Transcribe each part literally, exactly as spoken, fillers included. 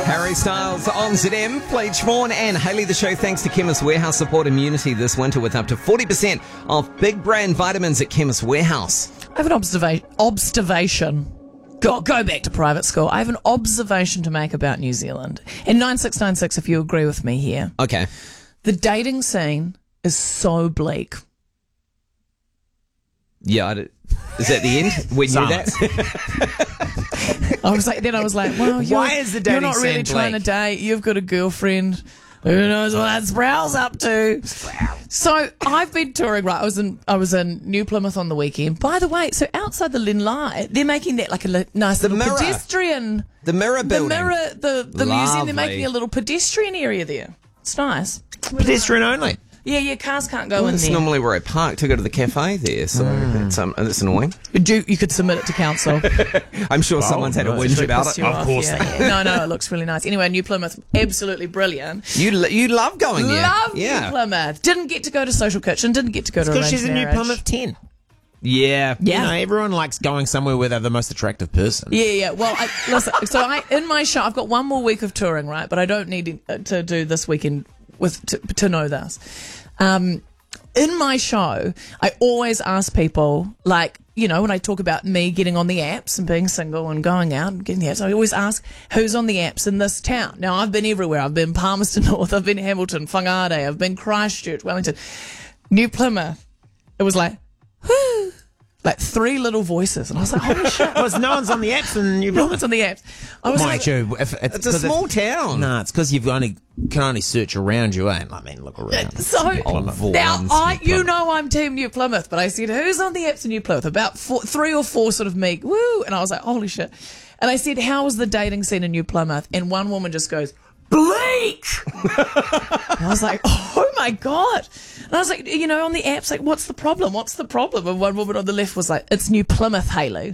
Harry Styles on Z M, played Siobhan and Hayley the show thanks to Chemist Warehouse. Support immunity this winter with up to forty percent off big brand vitamins at Chemist Warehouse. I have an observa- observation. Go, go back to private school. I have an observation to make about New Zealand. And nine six nine six, if you agree with me here. Okay. The dating scene is so bleak. Yeah, I did. Is that the end? We knew that? I was like, then I was like, well, you're, Why is the you're dating not really scene trying to bleak? date. You've got a girlfriend. Who knows what that Sproul's up to? So I've been touring, right? I was in I was in New Plymouth on the weekend. By the way, so outside the Linlai, they're making that like a li- nice The little Mirror. pedestrian. The Mirror The building. mirror, the, the museum, Lovely. they're making a little pedestrian area there. It's nice. Pedestrian only. Yeah, yeah, cars can't go Well, in that's there. normally where I park to go to the cafe there, so it's, um, it's annoying. You, do, you could submit it to council. I'm sure someone's had a no, whinge Really about pissed it. you Of off, course yeah, they yeah. No, no, it looks really nice. Anyway, New Plymouth, absolutely brilliant. You lo- you love going there. Love yeah. New Plymouth. Didn't get to go to Social Kitchen. Didn't get to go to Because Arranged she's a New Marriage. Plymouth ten. Yeah. Yeah. You know, everyone likes going somewhere where they're the most attractive person. Yeah, yeah. Well, I, listen. So I, in my show, I've got one more week of touring, right? But I don't need to, to do this weekend with to, to know this. Um, in my show, I always ask people, like, you know, when I talk about me getting on the apps and being single and going out and getting the apps, I always ask who's on the apps in this town. Now, I've been everywhere. I've been Palmerston North. I've been Hamilton, Whangarei. I've been Christchurch, Wellington, New Plymouth. It was like, whoo. Like three little voices, and I was like, "Holy shit!" Because no one's on the apps and you've No one's on the apps. I was Mind like, you, if it's, It's a 'cause small town. No, it's because you've only can only search around you, ain't? I mean, look around. so Plymouth. now Vaughan's I, New you Plymouth. know, I'm Team New Plymouth, but I said, "Who's on the apps in New Plymouth?" About four, three or four sort of me, woo, and I was like, "Holy shit!" And I said, "How was the dating scene in New Plymouth?" And one woman just goes, "Bleak." And I was like, "Oh my god!" And I was like, you know, on the apps, like, what's the problem? What's the problem? And one woman on the left was like, "It's New Plymouth, Hayley."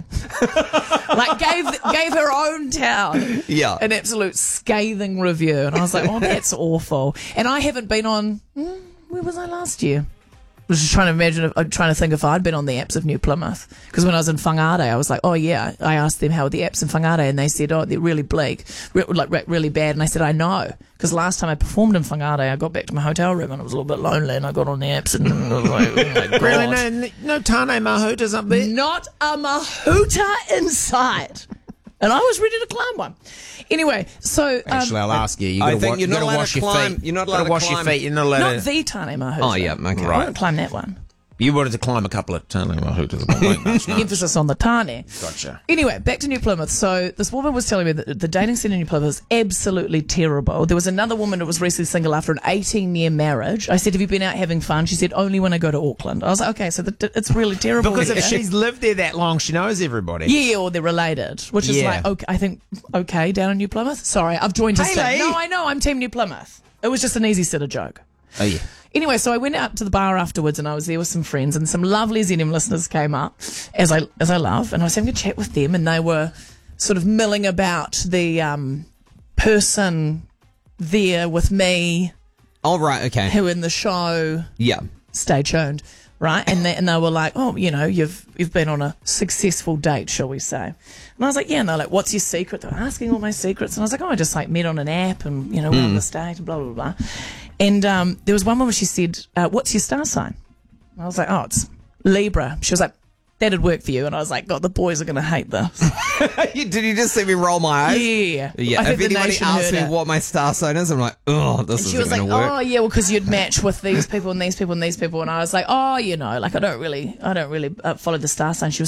Like gave gave her own town Yeah. an absolute scathing review, and I was like, "Oh, that's awful." And I haven't been on. Mm, where was I last year? I was just trying to imagine, if, I'm trying to think if I'd been on the apps of New Plymouth. Because when I was in Whangarei, I was like, oh yeah, I asked them how are the apps in Whangarei, and they said, oh, they're really bleak, re- like re- really bad. And I said, I know. Because last time I performed in Whangarei, I got back to my hotel room and it was a little bit lonely, and I got on the apps and I was like, oh my God. Really, no, no Tane Mahutas up there. Not a mahuta in sight. And I was ready to climb one. Anyway, so... Um, Actually, I'll ask you. You I gotta think wa- you're you not gotta allowed wash to your climb- feet. you're not Gotta allowed to wash climb. your feet. You're not allowed not to. the Tane Mahuta. Oh, yeah, okay. I won't climb that one. You wanted to climb a couple of Tane Mahutas. But wait, no, no. Emphasis on the Tane. Gotcha. Anyway, back to New Plymouth. So this woman was telling me that the dating scene in New Plymouth is absolutely terrible. There was another woman who was recently single after an eighteen-year marriage. I said, have you been out having fun? She said, only when I go to Auckland. I was like, okay, so the, it's really terrible. Because here. if she's lived there that long, she knows everybody. Yeah, or they're related, which is Yeah. like, okay, I think, okay, down in New Plymouth. Sorry, I've joined a Hayley. state. No, I know, I'm Team New Plymouth. It was just an easy sort of joke. Oh, yeah. Anyway, so I went out to the bar afterwards, and I was there with some friends, and some lovely Z M listeners came up, as I as I love, and I was having a chat with them, and they were sort of milling about the um, person there with me Oh, right, okay. who in the show. Yeah. Stay tuned, right? And they, and they were like, oh, you know, you've you've been on a successful date, shall we say? And I was like, yeah. And they're like, what's your secret? They were asking all my secrets, and I was like, oh, I just like met on an app, and you know, we're on the stage, and blah blah blah. And um, there was one woman. She said, uh, "What's your star sign?" And I was like, "Oh, it's Libra." She was like, "That'd work for you." And I was like, "God, the boys are going to hate this." Did you just see me roll my eyes? Yeah, Yeah, I if think the anybody nation asks heard me it. what my star sign is, I'm like, oh, this And she isn't was like, going to work. "Oh yeah, well, because you'd match with these people and these people and these people." And I was like, "Oh, you know, like I don't really, I don't really uh, follow the star sign." She was